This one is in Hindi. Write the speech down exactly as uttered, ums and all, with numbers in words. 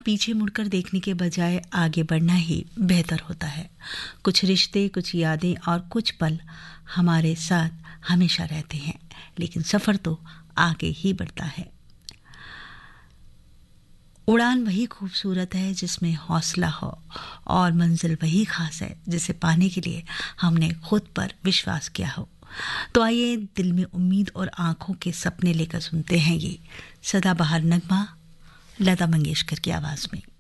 पीछे मुड़कर देखने के बजाय आगे बढ़ना ही बेहतर होता है। कुछ रिश्ते, कुछ यादें और कुछ पल हमारे साथ हमेशा रहते हैं, लेकिन सफ़र तो आगे ही बढ़ता है। उड़ान वही खूबसूरत है जिसमें हौसला हो, और मंजिल वही खास है जिसे पाने के लिए हमने खुद पर विश्वास किया हो। तो आइए दिल में उम्मीद और आंखों के सपने लेकर सुनते हैं ये सदाबहार नगमा लता मंगेशकर की आवाज़ में।